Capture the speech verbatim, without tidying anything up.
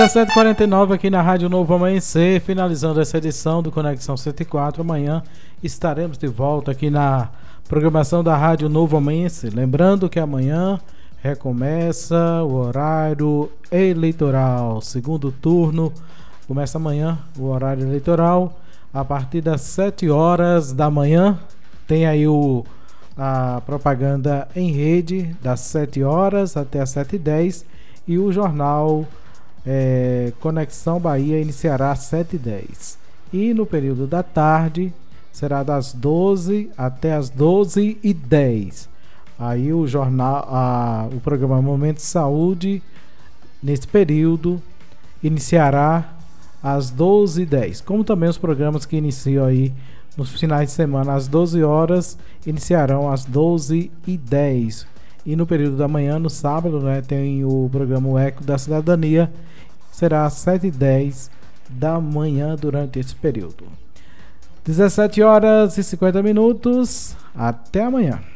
dezessete e quarenta e nove aqui na Rádio Novo Amanhecer, finalizando essa edição do Conexão cento e quatro. Amanhã estaremos de volta aqui na programação da Rádio Novo Amanhecer. Lembrando que amanhã recomeça o horário eleitoral, segundo turno. Começa amanhã o horário eleitoral a partir das sete horas da manhã. Tem aí o, a propaganda em rede das sete horas até as sete e dez e o jornal É, Conexão Bahia iniciará às sete e dez e no período da tarde será das doze até as doze e dez. Aí o jornal, a, o programa Momento de Saúde nesse período iniciará às doze e dez, como também os programas que iniciam aí nos finais de semana às doze horas iniciarão às doze e dez. E no período da manhã, no sábado, né, tem o programa O Eco da Cidadania, será às sete e dez da manhã durante esse período. dezessete horas e cinquenta minutos. Até amanhã.